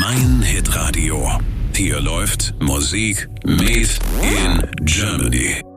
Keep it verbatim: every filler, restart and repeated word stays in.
Dein Hitradio. Hier läuft Musik made in Germany.